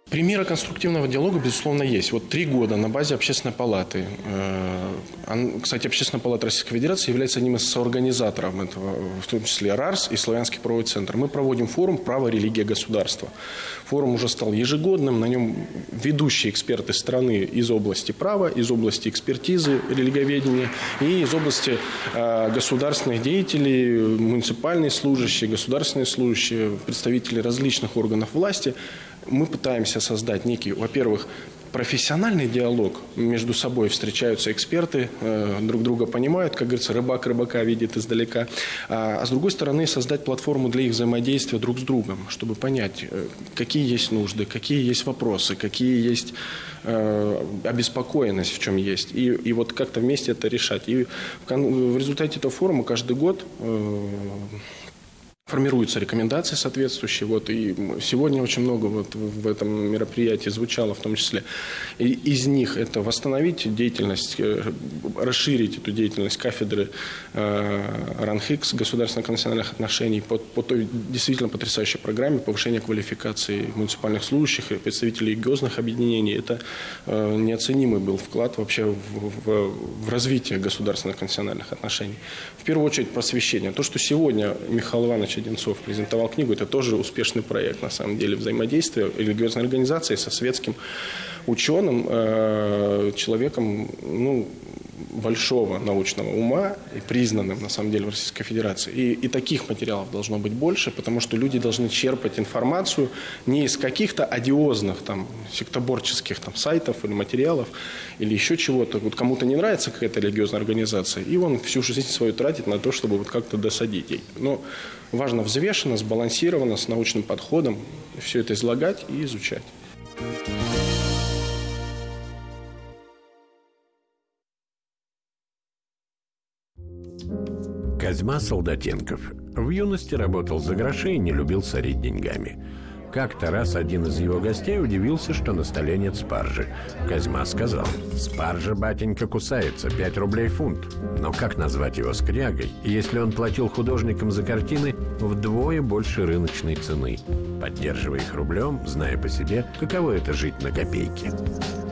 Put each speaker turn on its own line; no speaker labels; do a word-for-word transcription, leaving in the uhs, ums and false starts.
Примеры конструктивного диалога, безусловно, есть. Вот три года на базе Общественной палаты. Кстати, Общественная палата Российской Федерации является одним из соорганизаторов этого, в том числе РАРС и Славянский правовой центр. Мы проводим форум «Право, религия, государство». Форум уже стал ежегодным, на нем ведущие эксперты страны из области права, из области экспертизы, религиоведения и из области государственных деятелей, муниципальные служащие, государственные служащие, представители различных органов власти. Мы пытаемся создать некий, во-первых, профессиональный диалог. Между собой встречаются эксперты, э, друг друга понимают, как говорится, рыбак рыбака видит издалека. А, а с другой стороны, создать платформу для их взаимодействия друг с другом, чтобы понять, э, какие есть нужды, какие есть вопросы, какие есть э, обеспокоенность, в чем есть. И, и вот как-то вместе это решать. И в, в результате этого форума каждый год э, формируются рекомендации соответствующие. Вот, и сегодня очень много вот в этом мероприятии звучало, в том числе. И из них это восстановить деятельность, расширить эту деятельность кафедры э, РАНХИКС, государственных национальных отношений, по, по той действительно потрясающей программе повышения квалификации муниципальных служащих и представителей религиозных объединений. Это э, неоценимый был вклад вообще в, в, в развитие государственных национальных отношений. В первую очередь просвещение. То, что сегодня Михаил Иванович Одинцов презентовал книгу, это тоже успешный проект, на самом деле, взаимодействия религиозной организации со светским ученым, э, человеком, ну, большого научного ума и признанным, на самом деле, в Российской Федерации. И, и таких материалов должно быть больше, потому что люди должны черпать информацию не из каких-то одиозных, там, сектоборческих там, сайтов или материалов, или еще чего-то. Вот кому-то не нравится какая-то религиозная организация, и он всю жизнь свою тратит на то, чтобы вот как-то досадить ей. Но важно взвешенно, сбалансированно, с научным подходом все это излагать и изучать.
Козьма Солдатенков в юности работал за гроши и не любил сорить деньгами. Как-то раз один из его гостей удивился, что на столе нет спаржи. Козьма сказал: «Спаржа, батенька, кусается, пять рублей фунт». Но как назвать его скрягой, если он платил художникам за картины вдвое больше рыночной цены, поддерживая их рублем, зная по себе, каково это жить на копейки?